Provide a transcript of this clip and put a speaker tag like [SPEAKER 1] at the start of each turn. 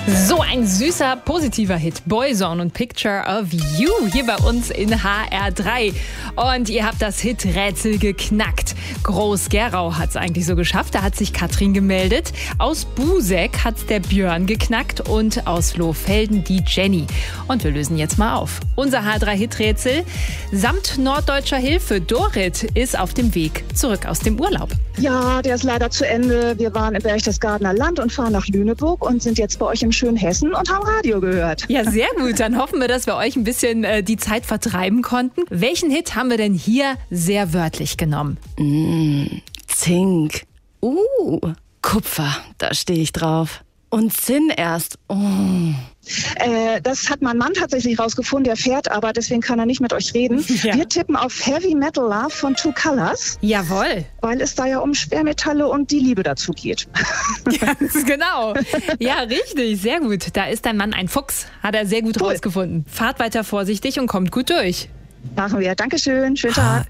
[SPEAKER 1] So ein süßer, positiver Hit. Boyzone und Picture of You hier bei uns in HR3. Und ihr habt das Hit-Rätsel geknackt. Groß-Gerau hat es eigentlich so geschafft. Da hat sich Katrin gemeldet. Aus Buseck hat der Björn geknackt und aus Lohfelden die Jenny. Und wir lösen jetzt mal auf. Unser HR3-Hit-Rätsel samt norddeutscher Hilfe. Dorit ist auf dem Weg zurück aus dem Urlaub.
[SPEAKER 2] Ja, der ist leider zu Ende. Wir waren im Berchtesgadener Land und fahren nach Lüneburg und sind jetzt bei euch im schönen Hessen und haben Radio gehört.
[SPEAKER 1] Ja, sehr gut. Dann hoffen wir, dass wir euch ein bisschen die Zeit vertreiben konnten. Welchen Hit haben wir denn hier sehr wörtlich genommen?
[SPEAKER 3] Zink. Kupfer, da stehe ich drauf. Und Zinn erst.
[SPEAKER 2] Das hat mein Mann tatsächlich rausgefunden, der fährt aber, deswegen kann er nicht mit euch reden.
[SPEAKER 1] Ja.
[SPEAKER 2] Wir tippen auf Heavy Metal Love von Two Colors,
[SPEAKER 1] Jawohl.
[SPEAKER 2] weil es da ja um Schwermetalle und die Liebe dazu geht.
[SPEAKER 1] Ganz genau. Ja, richtig. Sehr gut. Da ist dein Mann ein Fuchs. Hat er sehr gut rausgefunden. Fahrt weiter vorsichtig und kommt gut durch.
[SPEAKER 2] Machen wir. Dankeschön. Schönen Tag.